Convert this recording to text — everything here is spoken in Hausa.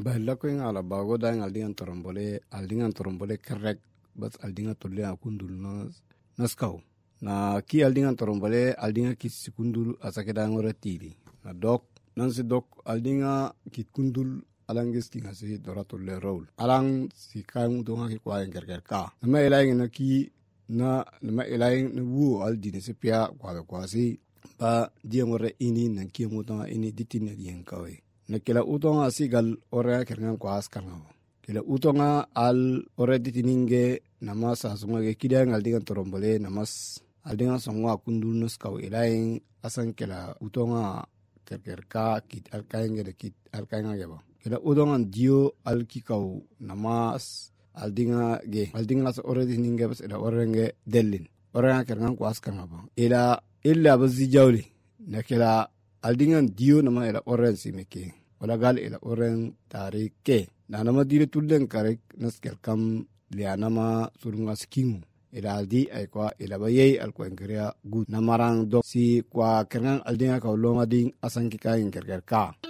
balla ko ala bago da aldingan torombole kerek bas aldinga tolle akundul naskaw na ki aldingan torombole aldinga ki sikundul asakeda ngore tili na dok nan si dok aldinga ki kundul alangis ki ngasi dora tolle roll alang si kan donga ki kwa engerger ka na elay na ki na elay na wu aldine se pia kwa si ba dia ngore ini nan ki muta ini ditin yen kawe na kila utonga sigal ore kerngan kwa askarnga kila utonga al ore ditininge namas asunga ge kidang aldingan torombole namas aldingan songwa kundul nos kaw ilaing asan kila utonga kerka kit alkainge de kit alkainga geba kila utonga dio alkikaw namas aldinga sa ore ditininge bas ila orenge delin ore kerngan kwa askarnga ba ila bazi jawli na kila aldingan dio nama ila oren simeke wala gal ila oren tarike na nama dire tulden karek naskel kam lianama surunga skingu ila aldi ay kwa ila bayay al ko engria good namarang do si kwa kenang aldinga ka longa ding asan ki kain kerker ka